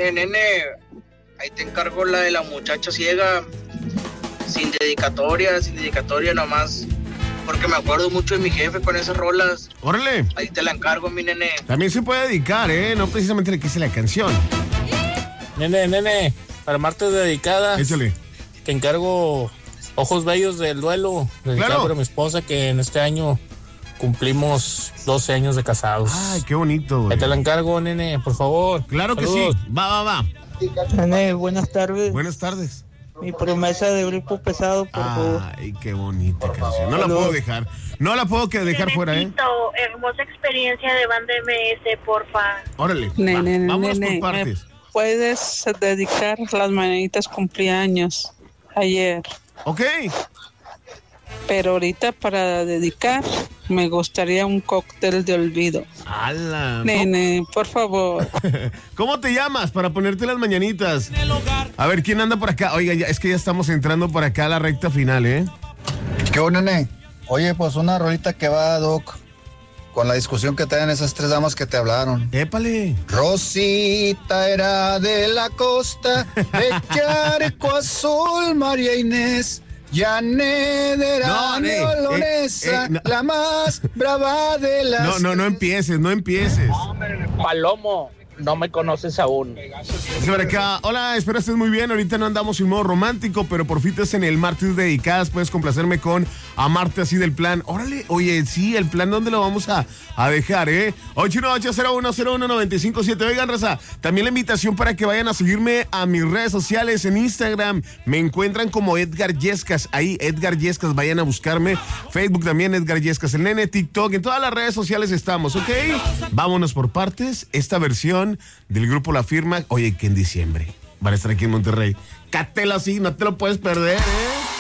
Nene, ahí te encargo la de la muchacha ciega, sin dedicatoria nomás, porque me acuerdo mucho de mi jefe con esas rolas. Órale. Ahí te la encargo, mi nene. También se puede dedicar, no precisamente le quise la canción. Nene, para martes dedicada. Échale. Te encargo Ojos Bellos del Duelo, dedicado Claro. para mi esposa, que en este año cumplimos 12 años de casados. Ay, qué bonito, güey. Ahí te la encargo, nene, por favor. Claro Saludos. que sí. Va. Nene, buenas tardes. Buenas tardes. Mi promesa de Grupo Pesado, por favor. Ay, qué bonita canción. No la puedo dejar. No la puedo dejar fuera, Hermosa experiencia de Banda MS, porfa. Órale. Nene, Vámonos nene, por partes. ¿puedes dedicar las mañanitas cumpleaños ayer? Ok. Pero ahorita para dedicar me gustaría un cóctel de olvido. ¡Hala! Nene, por favor. ¿Cómo te llamas para ponerte las mañanitas? A ver, ¿quién anda por acá? Oiga, es que ya estamos entrando por acá a la recta final, ¿Qué onda, nene? Oye, pues una rolita que va, Doc, con la discusión que traen esas tres damas que te hablaron. ¡Épale! Rosita era de la costa, de Charco Azul, María Inés. Janet era neolonesa, la más brava de las... No empieces. Palomo, no me conoces aún. Dice por acá, hola, espero estés muy bien. Ahorita no andamos en modo romántico, pero por fin estás en el martes dedicadas. Puedes complacerme con Amarte así del plan. Órale, oye, sí, el plan, ¿dónde lo vamos a dejar, 818-0101-957. Oigan, raza, también la invitación para que vayan a seguirme a mis redes sociales en Instagram. Me encuentran como Edgar Yescas. Ahí, Edgar Yescas, vayan a buscarme. Facebook también, Edgar Yescas. El nene, TikTok, en todas las redes sociales estamos, ¿ok? Vámonos por partes. Esta versión del grupo La Firma, oye, que en diciembre van a estar aquí en Monterrey. Cátelo así, no te lo puedes perder,